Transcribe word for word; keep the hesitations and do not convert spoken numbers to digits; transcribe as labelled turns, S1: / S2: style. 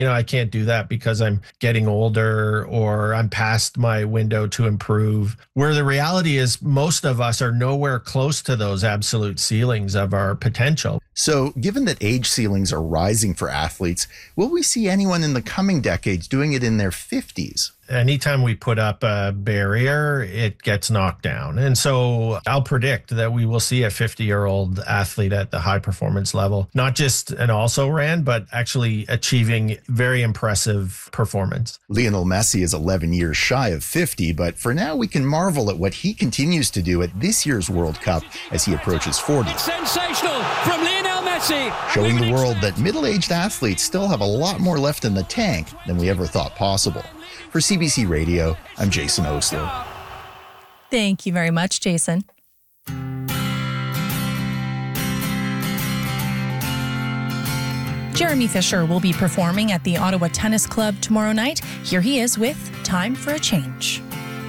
S1: You know, I can't do that because I'm getting older or I'm past my window to improve. Where the reality is most of us are nowhere close to those absolute ceilings of our potential.
S2: So given that age ceilings are rising for athletes, will we see anyone in the coming decades doing it in their fifties?
S1: Anytime we put up a barrier, it gets knocked down. And so I'll predict that we will see a fifty-year-old athlete at the high performance level, not just an also-ran, but actually achieving very impressive performance.
S2: Lionel Messi is eleven years shy of fifty, but for now we can marvel at what he continues to do at this year's World Cup as he approaches forty.
S3: It's sensational from Lionel Messi.
S2: Showing the world that middle-aged athletes still have a lot more left in the tank than we ever thought possible. For C B C Radio, I'm Jason Osler.
S4: Thank you very much, Jason. Jeremy Fisher will be performing at the Ottawa Tennis Club tomorrow night. Here he is with Time for a Change.